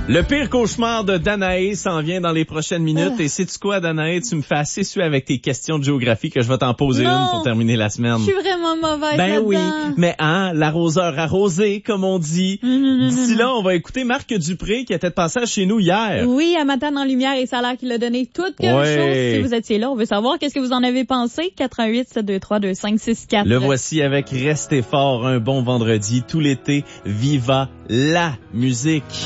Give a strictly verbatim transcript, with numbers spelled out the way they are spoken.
Le pire cauchemar de Danae s'en vient dans les prochaines minutes. Ah. Et sais-tu quoi, Danae? Tu me fais assez suer avec tes questions de géographie que je vais t'en poser non, une pour terminer la semaine. Je suis vraiment mauvaise Ben là-dedans. oui, mais hein, l'arroseur arrosé, comme on dit. Mmh, D'ici mmh. là, on va écouter Marc Dupré qui était de passage chez nous hier. Oui, à Matane en lumière, et ça a l'air qu'il a donné toute quelque ouais. chose. Si vous étiez là, on veut savoir qu'est-ce que vous en avez pensé. quatre un huit sept deux trois deux cinq six quatre. Le voici avec Restez fort, un bon vendredi tout l'été. Viva la musique.